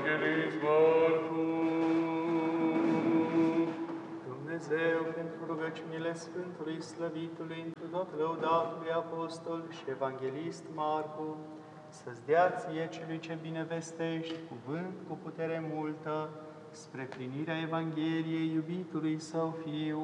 Evanghelist Marcu. Dumnezeu, pentru rugăciunile Sfântului, Slăvitului, întru tot lăudatului Apostol și Evanghelist Marcu, să-ți dea ție celui ce binevestești cuvânt cu putere multă, spre plinirea Evangheliei iubitului Său Fiu,